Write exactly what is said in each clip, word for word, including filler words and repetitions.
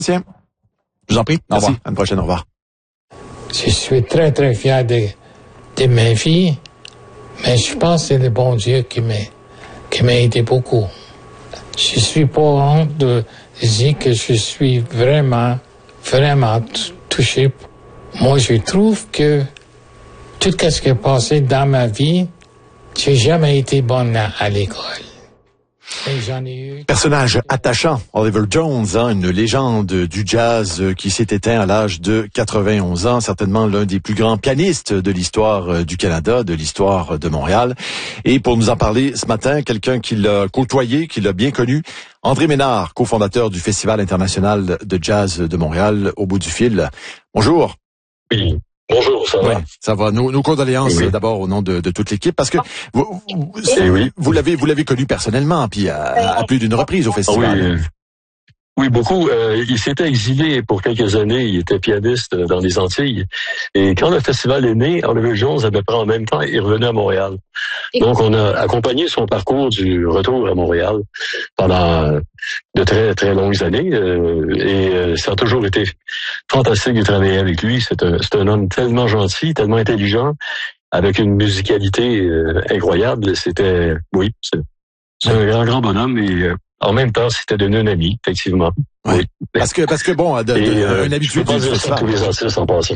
Tiens, je vous en prie. Merci. Au revoir. À une prochaine. Au revoir. Je suis très, très fier de, de ma vie, mais je pense que c'est le bon Dieu qui m'a, qui m'a aidé beaucoup. Je suis pas honte de dire que je suis vraiment, vraiment t- touché. Moi, je trouve que tout ce qui est passé dans ma vie, j'ai jamais été bonne à, à l'école. Et j'en ai eu... Personnage attachant, Oliver Jones, hein, une légende du jazz qui s'est éteint à l'âge de quatre-vingt-onze ans, certainement l'un des plus grands pianistes de l'histoire du Canada, de l'histoire de Montréal. Et pour nous en parler ce matin, quelqu'un qui l'a côtoyé, qui l'a bien connu, André Ménard, cofondateur du Festival international de jazz de Montréal, au bout du fil. Bonjour. Oui. Bonjour, ça va? Oui, ça va. Nos, nos condoléances oui. d'abord au nom de, de toute l'équipe, parce que vous, vous, Eh oui. vous l'avez, vous l'avez connu personnellement, puis à, à plus d'une reprise au Ah festival. oui, euh, oui, beaucoup. Euh, il s'était exilé pour quelques années. Il était pianiste dans les Antilles. Et quand le festival est né, Oliver Jones avait pris en même temps et revenu à Montréal. Donc, on a accompagné son parcours du retour à Montréal pendant de très, très longues années. Euh, et euh, ça a toujours été fantastique de travailler avec lui. C'est un, c'est un homme tellement gentil, tellement intelligent, avec une musicalité euh, incroyable. C'était, oui, c'est, c'est un grand, grand bonhomme. Et euh, en même temps, c'était devenu un ami, effectivement. Oui. Oui. Parce que, parce que bon, de, de, Et, euh, un habitué je peux pas du dire ça à tous festival. les artistes en passant.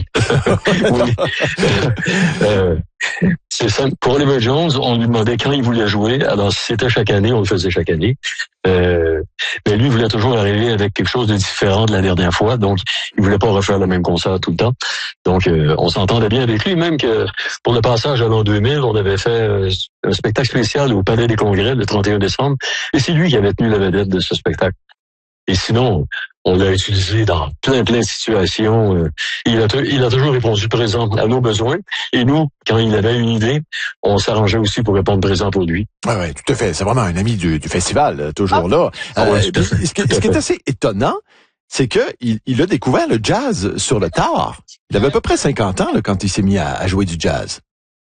Oui. euh, c'est simple. Pour Oliver Jones, on lui demandait quand il voulait jouer. Alors, si c'était chaque année, on le faisait chaque année. Euh, mais lui, il voulait toujours arriver avec quelque chose de différent de la dernière fois. Donc, il voulait pas refaire le même concert tout le temps. Donc, euh, on s'entendait bien avec lui. Même que pour le passage à l'an deux mille, on avait fait euh, un spectacle spécial au Palais des Congrès le trente et un décembre. Et c'est lui qui avait tenu la vedette de ce spectacle. Et sinon, on l'a utilisé dans plein, plein de situations. Euh, il, a, il a toujours répondu présent à nos besoins. Et nous, quand il avait une idée, on s'arrangeait aussi pour répondre présent pour lui. Oui, oui, tout à fait. C'est vraiment un ami du, du festival, euh, toujours là. Ah, ouais, Euh, puis, ce, qui, ce qui est assez étonnant, c'est que il, il a découvert le jazz sur le tard. Il avait à peu près cinquante ans là, quand il s'est mis à, à jouer du jazz.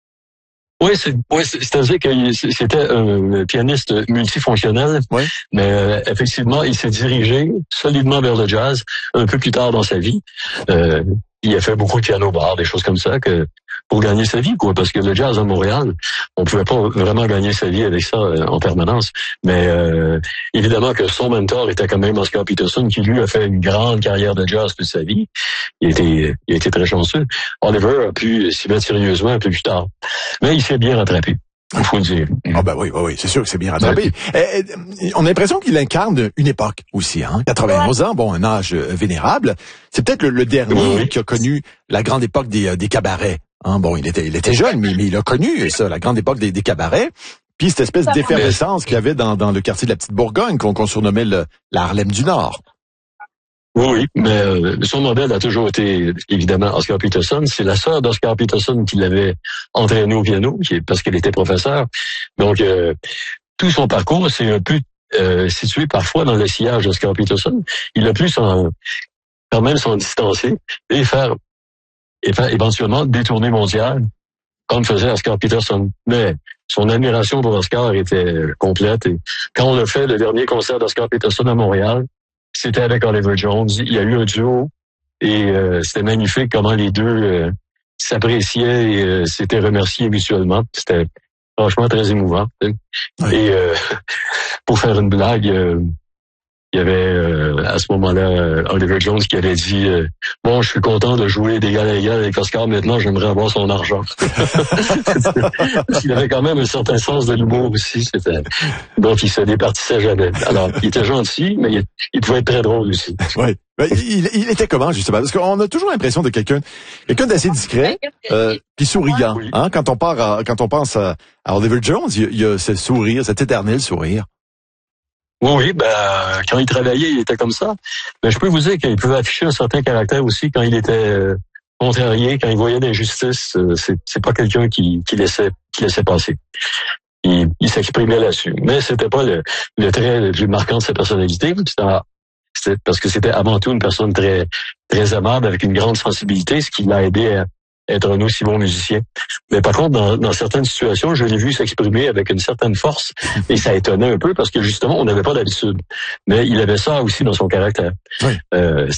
Oui, c'est, ouais, c'est-à-dire que c'était un pianiste multifonctionnel, oui. mais euh, effectivement, il s'est dirigé solidement vers le jazz un peu plus tard dans sa vie. Euh, il a fait beaucoup de piano-bar, des choses comme ça, que pour gagner sa vie, quoi, parce que le jazz à Montréal, on pouvait pas vraiment gagner sa vie avec ça euh, en permanence. Mais euh, évidemment que son mentor était quand même Oscar Peterson, qui lui a fait une grande carrière de jazz toute sa vie. Il était, il a été très chanceux. Oliver a pu s'y mettre sérieusement un peu plus tard. Mais il s'est bien rattrapé, il faut le dire. Ah ben oui, oui, oui, c'est sûr que c'est bien rattrapé. Ouais. Eh, on a l'impression qu'il incarne une époque aussi, hein. quatre-vingt-onze ans, bon, un âge vénérable. C'est peut-être le, le dernier oui, oui. qui a connu la grande époque des, des cabarets. Hein, bon, il était, il était jeune, mais, mais il a connu ça, la grande époque des, des cabarets. Puis cette espèce d'effervescence qu'il y avait dans, dans le quartier de la Petite Bourgogne, qu'on, qu'on surnommait le, la Harlem du Nord. Oui, oui, mais euh, son modèle a toujours été, évidemment, Oscar Peterson. C'est la sœur d'Oscar Peterson qui l'avait entraîné au piano, qui, parce qu'elle était professeure. Donc, euh, tout son parcours, c'est un peu euh, situé parfois dans le sillage d'Oscar Peterson. Il a pu s'en, quand même s'en distancer et faire, et faire éventuellement détourner mondial, comme faisait Oscar Peterson. Mais son admiration pour Oscar était complète. Et quand on a fait le dernier concert d'Oscar Peterson à Montréal, c'était avec Oliver Jones. Il y a eu un duo et euh, c'était magnifique comment les deux euh, s'appréciaient et euh, s'étaient remerciés mutuellement. C'était franchement très émouvant. Oui. Et euh, pour faire une blague, euh, il y avait euh, à ce moment-là euh, Oliver Jones qui avait dit euh, « Bon, je suis content de jouer d'égal à égal avec Oscar, maintenant j'aimerais avoir son argent. » Parce qu'il avait quand même un certain sens de l'humour aussi. C'était... Donc il se départissait jamais. Alors, il était gentil, mais il, il pouvait être très drôle aussi. Oui. Ben, il, il était comment, justement? Parce qu'on a toujours l'impression de quelqu'un quelqu'un d'assez discret euh, puis souriant. Oui. Hein? Quand on part à, quand on pense à, à Oliver Jones, il, il y a ce sourire, cet éternel sourire. Oui, oui, ben, quand il travaillait, il était comme ça. Mais je peux vous dire qu'il pouvait afficher un certain caractère aussi quand il était euh, contrarié, quand il voyait l'injustice. Euh, c'est, c'est pas quelqu'un qui, qui laissait, qui laissait passer. Il, il s'exprimait là-dessus. Mais c'était pas le, le trait le plus marquant de sa personnalité. C'était, c'était parce que c'était avant tout une personne très, très aimable, avec une grande sensibilité, ce qui l'a aidé à être un aussi bon musicien. Mais par contre, dans, dans certaines situations, je l'ai vu s'exprimer avec une certaine force et ça étonnait un peu parce que justement, on n'avait pas d'habitude. Mais il avait ça aussi dans son caractère. Oui. Euh,